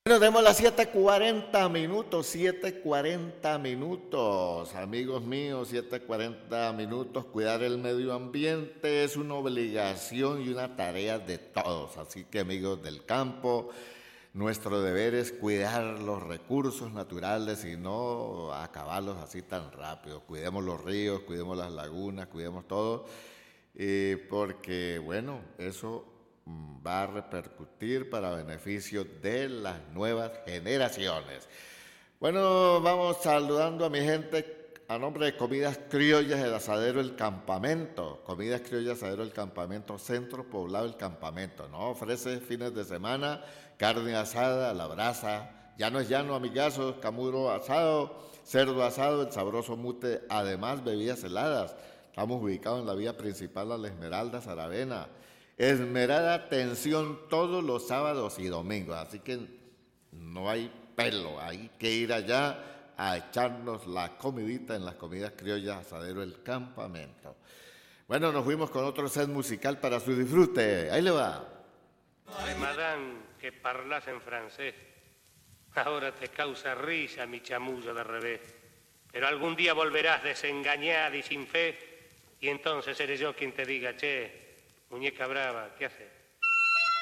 Bueno, tenemos las 7:40 minutos, 7:40 minutos, amigos míos, 7:40 minutos. Cuidar el medio ambiente es una obligación y una tarea de todos. Así que, amigos del campo, nuestro deber es cuidar los recursos naturales y no acabarlos así tan rápido. Cuidemos los ríos, cuidemos las lagunas, cuidemos todo, porque, bueno, eso va a repercutir para beneficio de las nuevas generaciones. Bueno, vamos saludando a mi gente a nombre de Comidas Criollas del Asadero El Campamento. Comidas Criollas Asadero El Campamento, centro poblado El Campamento, ¿no? Ofrece fines de semana, carne asada a la brasa, llano es llano, amigazos, camuro asado, cerdo asado, el sabroso mute, además bebidas heladas. Estamos ubicados en la vía principal a La Esmeralda, Saravena. Esmerada atención todos los sábados y domingos, así que no hay pelo, hay que ir allá a echarnos la comidita en las comidas criollas Asadero El Campamento. Bueno, nos fuimos con otro set musical para su disfrute, ahí le va. Madame, que parlas en francés, ahora te causa risa mi chamullo de revés, pero algún día volverás desengañada y sin fe, y entonces seré yo quien te diga, che, muñeca brava, ¿qué haces?